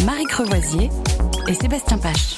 Marie Crevoisier et Sébastien Pache.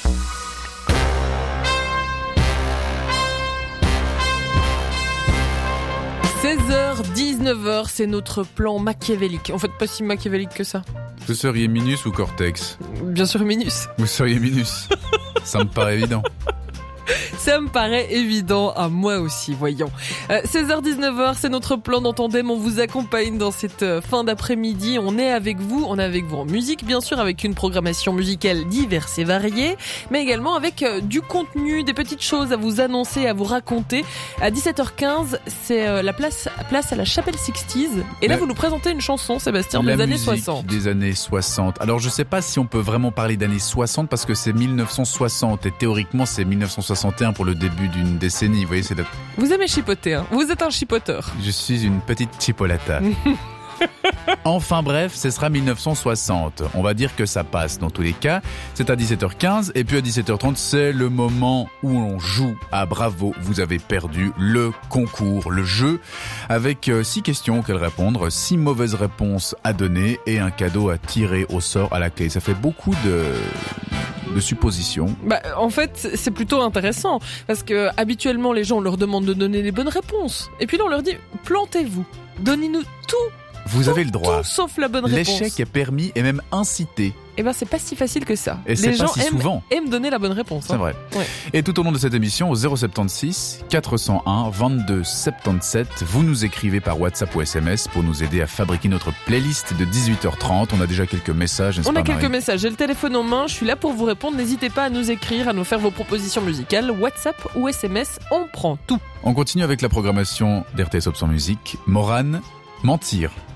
« 16h-19h, c'est notre plan machiavélique. En fait, pas si machiavélique que ça. Vous seriez Minus ou Cortex ? Bien sûr, Minus. Vous seriez Minus. Ça me paraît évident. Ça me paraît évident à moi aussi, voyons. 16h-19h, c'est notre plan dans Tandem. On vous accompagne dans cette fin d'après-midi. On est avec vous en musique, bien sûr, avec une programmation musicale diverse et variée, mais également avec du contenu, des petites choses à vous annoncer, à vous raconter. À 17h15, c'est la place à la Chapelle Sixties. Et là, vous nous présentez une chanson, Sébastien, des années 60. Des années 60. Alors, je sais pas si on peut vraiment parler d'années 60 parce que c'est 1960 et théoriquement, c'est 1961 pour le début d'une décennie. Vous voyez, Vous aimez chipoter, hein. Vous êtes un chipoteur. Je suis une petite chipolata. Enfin bref, ce sera 1960. On va dire que ça passe dans tous les cas. C'est à 17h15 et puis à 17h30, c'est le moment où on joue à Bravo, vous avez perdu, le concours, le jeu, avec 6 questions auxquelles répondre, 6 mauvaises réponses à donner et un cadeau à tirer au sort à la clé. Ça fait beaucoup de suppositions. En fait, c'est plutôt intéressant parce que habituellement les gens on leur demande de donner les bonnes réponses et puis là on leur dit plantez-vous, donnez-nous tout. Vous avez le droit. Tout sauf la bonne réponse. L'échec est permis et même incité. Eh ben, c'est pas si facile que ça. Et c'est les pas gens si souvent. aiment donner la bonne réponse. C'est vrai. Ouais. Et tout au long de cette émission, au 076 401 22 77, vous nous écrivez par WhatsApp ou SMS pour nous aider à fabriquer notre playlist de 18h30. On a déjà quelques messages, n'est-ce pas, quelques Marie ? messages. J'ai le téléphone en main. Je suis là pour vous répondre. N'hésitez pas à nous écrire, à nous faire vos propositions musicales. WhatsApp ou SMS, on prend tout. On continue avec la programmation d'RTS Option Musique. Morane, Mentir.